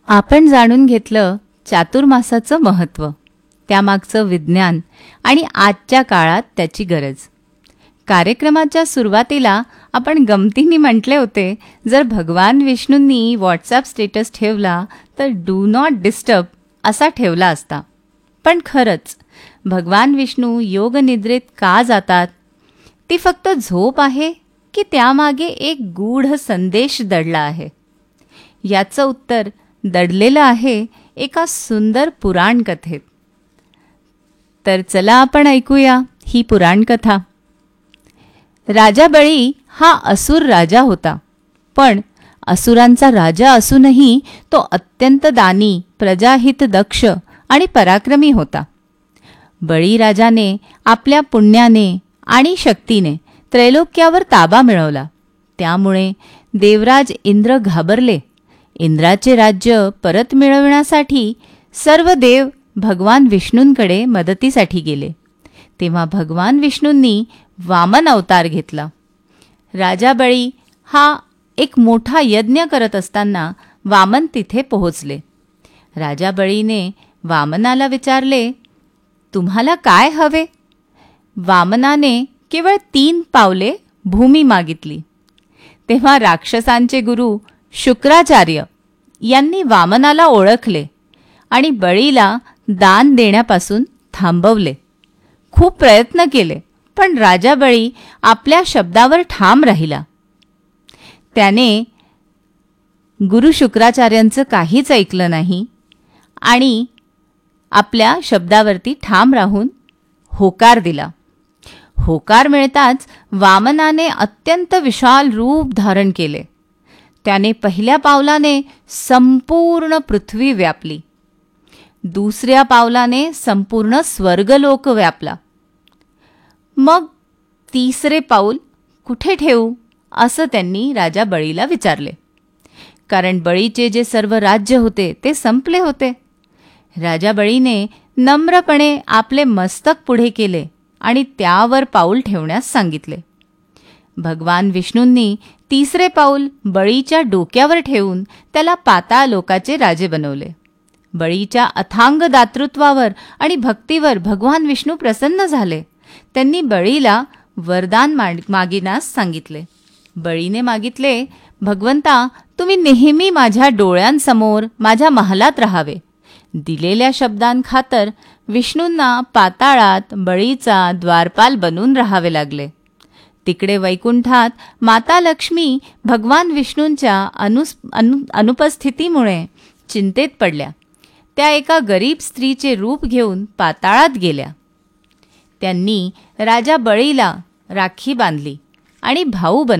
आपण जाणून घेतलं चातुर्मासाचं महत्त्व, त्यामागचं विज्ञान आणि आजच्या काळात त्याची गरज. कार्यक्रमाच्या सुरुवातीला आपण गमतीने म्हटले होते, जर भगवान विष्णूंनी व्हॉट्सॲप स्टेटस ठेवला तर डू नॉट डिस्टर्ब असा ठेवला असता. पण खरंच भगवान विष्णू योगनिद्रेत का जातात? ती फक्त झोप आहे की त्यामागे एक गूढ संदेश दडला आहे? याचं उत्तर दडलेलं आहे एका सुंदर पुराण कथेत. तर चला आपण ऐकूया ही पुराण कथा. राजा बळी हा असुर राजा होता, पण असुरांचा राजा असूनही तो अत्यंत दानी, प्रजाहित दक्ष आणि पराक्रमी होता. बळीराजाने आपल्या पुण्याने आणि शक्तीने त्रैलोक्यावर ताबा मिळवला. त्यामुळे देवराज इंद्र घाबरले. इंद्राचे राज्य परत मिळवण्यासाठी सर्व देव भगवान विष्णूंकडे मदतीसाठी गेले. तेव्हा भगवान विष्णूंनी वामन अवतार घेतला. राजा बळी हा एक मोठा यज्ञ करत असताना वामन तिथे पोहोचले. राजा बळीने वामनाला विचारले, तुम्हाला काय हवे? वामनाने केवळ 3 पावले भूमी मागितली. तेव्हा राक्षसांचे गुरु शुक्राचार्य यांनी वामनाला ओळखले आणि बळीला दान देण्यापासून थांबवले. खूप प्रयत्न केले, पण राजा बळी आपल्या शब्दावर ठाम राहिला. त्याने गुरु शुक्राचार्यांचं काहीच ऐकलं नाही आणि आपल्या शब्दावरती ठाम राहून होकार दिला. होकार मिळताच वामनाने अत्यंत विशाल रूप धारण केले. त्याने पहिल्या पावलाने संपूर्ण पृथ्वी व्यापली. दुसऱ्या पावलाने संपूर्ण स्वर्गलोक व्यापला. मग तिसरे पाऊल कुठे ठेवू असं त्यांनी राजा बळीला विचारले, कारण बळीचे जे सर्व राज्य होते ते संपले होते. राजा बळीने नम्रपणे आपले मस्तक पुढे केले आणि त्यावर पाऊल ठेवण्यास सांगितले. भगवान विष्णूंनी तिसरे पाऊल बळीच्या डोक्यावर ठेवून त्याला पाताळ लोकाचे राजे बनवले. बळीच्या अथांग दातृत्वावर आणि भक्तीवर भगवान विष्णू प्रसन्न झाले. त्यांनी बळीला वरदान मागिनास सांगितले. बळीने मागितले, भगवंता, तुम्ही नेहमी माझ्या डोळ्यांसमोर माझ्या महालात राहावे. दिलेल्या शब्दांखातर विष्णूंना पाताळात बळीचा द्वारपाल बनून राहावे लागले. तिकडे वैकुंठात माता लक्ष्मी भगवान विष्णूंच्या अनुपस्थितीमुळे चिंतेत पडल्या. त्या एका गरीब स्त्रीचे रूप घेऊन पाताळात गेल्या. त्यांनी राजा बळीला राखी बांधली आणि भाऊ बनवले.